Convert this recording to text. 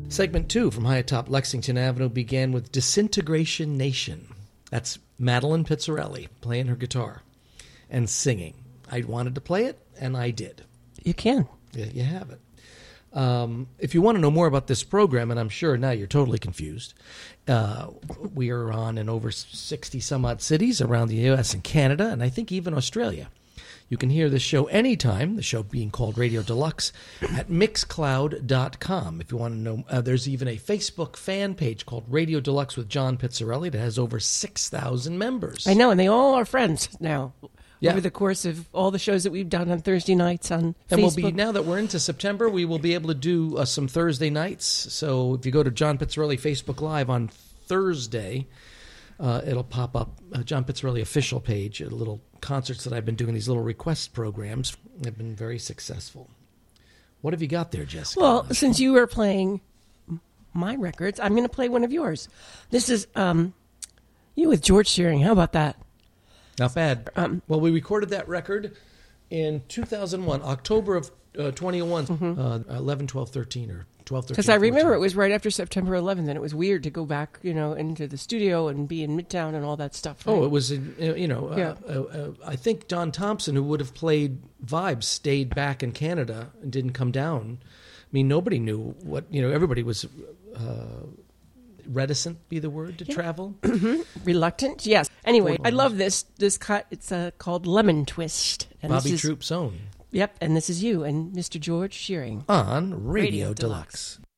Segment 2 from high atop Lexington Avenue began with Disintegration Nation. That's Madeline Pizzarelli playing her guitar and singing. I wanted to play it, and I did. You can. Yeah, you have it. If you want to know more about this program, and I'm sure now you're totally confused, we are on in over 60 some odd cities around the U.S. and Canada, and I think even Australia. You can hear this show anytime, the show being called Radio Deluxe, at Mixcloud.com. If you want to know, there's even a Facebook fan page called Radio Deluxe with John Pizzarelli that has over 6,000 members. I know, and they all are friends now. Yeah. Over the course of all the shows that we've done on Thursday nights on and Facebook. we'll be, now that we're into September, we will be able to do some Thursday nights. So if you go to John Pizzarelli Facebook Live on Thursday, it'll pop up John Pizzarelli official page, little concerts that I've been doing, these little request programs. They've been very successful. What have you got there, Jessica? Well, since you were playing my records, I'm going to play one of yours. This is you with George Shearing. How about that? Not bad. Well, we recorded that record in 2001, October of 2001, 11, 12, 13, or 12, 13. Because I remember it was right after September 11th, and it was weird to go back, into the studio and be in Midtown and all that stuff. Right? Oh, it was, I think Don Thompson, who would have played Vibes, stayed back in Canada and didn't come down. I mean, nobody knew what, everybody was reticent, be the word, to travel. Reluctant, yes. Anyway, I love this cut. It's called Lemon Twist. And Bobby Troop's own. Yep, and this is you and Mr. George Shearing. On Radio Deluxe.